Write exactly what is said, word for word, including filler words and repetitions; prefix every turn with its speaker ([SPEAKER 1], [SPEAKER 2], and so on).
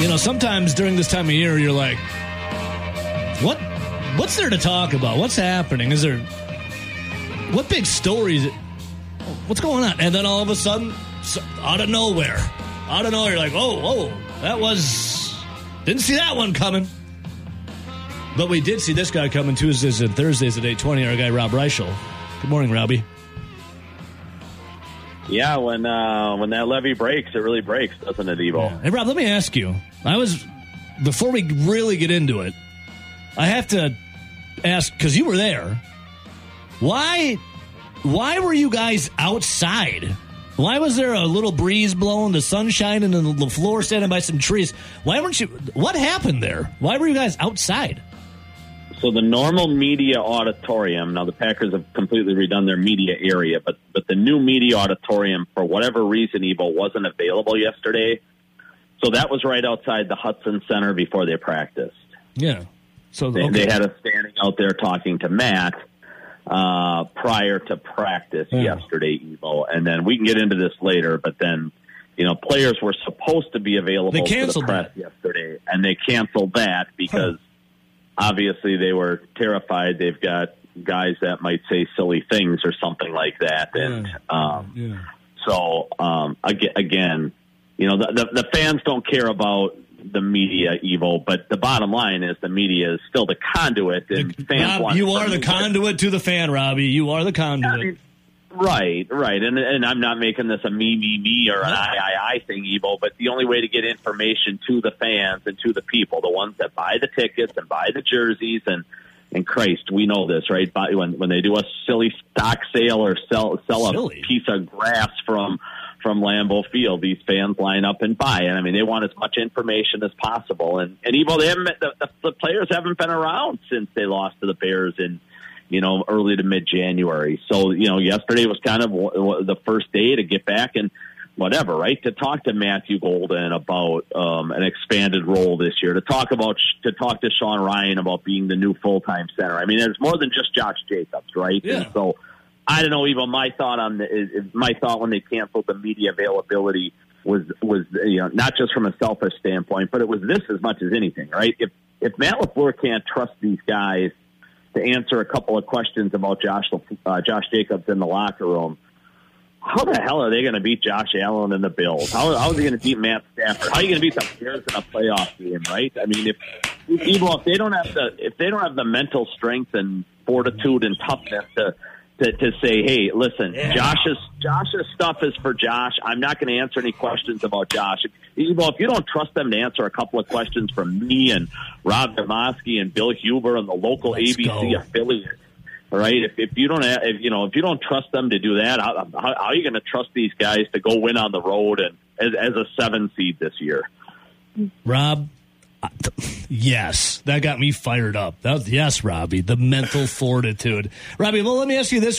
[SPEAKER 1] You know, sometimes during this time of year, you're like, what? What's there to talk about? What's happening? Is there, what big stories? What's going on? And then all of a sudden, out of nowhere, out of nowhere, you're like, whoa, whoa, that was, didn't see that one coming. But we did see this guy coming Tuesdays and Thursdays at eight twenty, our guy Rob Reichel. Good morning, Robbie.
[SPEAKER 2] Yeah, when uh, when that levee breaks, it really breaks, doesn't it, Evo?
[SPEAKER 1] Yeah. Hey, Rob, let me ask you. I was, before we really get into it, I have to ask, because you were there, why, why were you guys outside? Why was there a little breeze blowing, the sun shining, and the floor standing by some trees? Why weren't you, what happened there? Why were you guys outside?
[SPEAKER 2] So the normal media auditorium, now the Packers have completely redone their media area, but but the new media auditorium, for whatever reason, Evo, wasn't available yesterday. So that was right outside the Hudson Center before they practiced.
[SPEAKER 1] Yeah. So
[SPEAKER 2] okay. they, they had us standing out there talking to Matt uh, prior to practice yeah. yesterday, Evo. And then we can get into this later, but then, you know, players were supposed to be available
[SPEAKER 1] they
[SPEAKER 2] to the press
[SPEAKER 1] that.
[SPEAKER 2] yesterday, and they canceled that because huh. obviously they were terrified. They've got guys that might say silly things or something like that. And
[SPEAKER 1] yeah.
[SPEAKER 2] Um,
[SPEAKER 1] yeah.
[SPEAKER 2] so, um, again, you know, the, the, the fans don't care about the media, Evo, but the bottom line is the media is still the conduit. And
[SPEAKER 1] the,
[SPEAKER 2] fans
[SPEAKER 1] Rob,
[SPEAKER 2] want
[SPEAKER 1] you are the conduit to the fan, Robbie. You are the conduit.
[SPEAKER 2] I mean, right, right. And and I'm not making this a me, me, me or an I, I, I thing, Evo, but the only way to get information to the fans and to the people, the ones that buy the tickets and buy the jerseys, and, and Christ, we know this, right? When when they do a silly stock sale or sell sell
[SPEAKER 1] silly.
[SPEAKER 2] a piece of grass from from Lambeau Field, these fans line up and buy it. I mean, they want as much information as possible. And, and Evo, they haven't, the, the, the players haven't been around since they lost to the Bears in, you know, early to mid-January. So, you know, yesterday was kind of the first day to get back and whatever, right? To talk to Matthew Golden about um, an expanded role this year, to talk about, to talk to Sean Ryan about being the new full-time center. I mean, there's more than just Josh Jacobs, right?
[SPEAKER 1] Yeah.
[SPEAKER 2] And so, I don't know, Evo, my thought on the, is, my thought when they canceled the media availability was, was, you know, not just from a selfish standpoint, but it was this as much as anything, right? If, if Matt LaFleur can't trust these guys to answer a couple of questions about Josh, uh, Josh Jacobs in the locker room, how the hell are they going to beat Josh Allen and the Bills? How, how are they going to beat Matt Stafford? How are you going to beat the Bears in a playoff game, right? I mean, if, Evo, if they don't have the, if they don't have the mental strength and fortitude and toughness to, To, to say, hey, listen, yeah. Josh's Josh's stuff is for Josh. I'm not going to answer any questions about Josh. Well, if you don't trust them to answer a couple of questions from me and Rob Demoski and Bill Huber and the local Let's A B C go. affiliate, all right? If, if you don't, have, if, you know, if you don't trust them to do that, how, how, how are you going to trust these guys to go win on the road and as, as a seven seed this year?
[SPEAKER 1] Rob. Yes, that got me fired up. That was, yes, Robbie, the mental fortitude. Robbie, well, let me ask you this